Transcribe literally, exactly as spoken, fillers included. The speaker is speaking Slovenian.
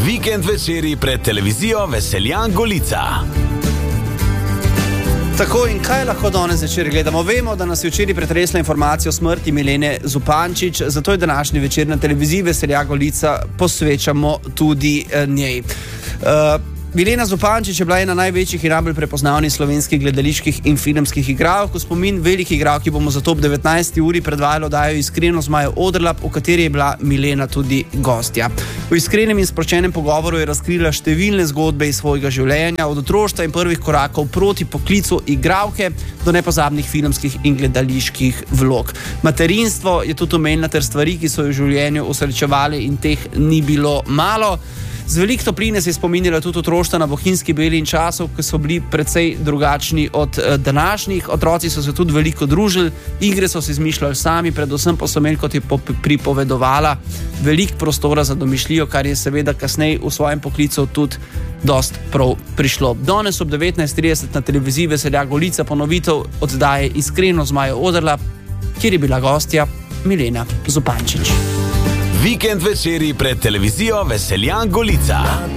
Vikend večeri pred televizijo Veseljan Golica. Tako, in kaj lahko danes večer gledamo? Vemo, da nas je včeraj pretresla informacija o smrti Milene Zupančič, zato je današnji večer na televiziji Veseljan Golica posvečamo tudi eh, njej. Uh, Milena Zupančič je bila ena največjih in najbolj prepoznavnih slovenskih gledaliških in filmskih igralk. V spomin velikih igralk, ki bomo zato ob devetnajsti uri predvajali oddajo Iskreno z Majo Oderlap, v kateri je bila Milena tudi gostja. V iskrenem in sproščenem pogovoru je razkrila številne zgodbe iz svojega življenja, od otroštva in prvih korakov proti poklicu igralke do nepozabnih filmskih in gledaliških vlog. Materinstvo je tudi omenila ter stvari, ki so jo v življenju osrečevali, in teh ni bilo malo. Z veliko topline se je spominjala tudi otroštva na Bohinjski Beli in časov, ki so bili precej drugačni od eh, današnjih. Otroci so se tudi veliko družili, igre so se izmišljali sami, predvsem pa so imeli, kot je pripovedovala, veliko prostora za domišljijo, kar je seveda kasneje v svojem poklicu tudi dost prav prišlo. Danes ob devetnajst trideset na televiziji Veseljan Golica ponovitev oddaje Iskreno z Majo Oderlap, kjer je bila gostja Milena Zupančič. Vikend večeri pred televizijo Veseljan Golica.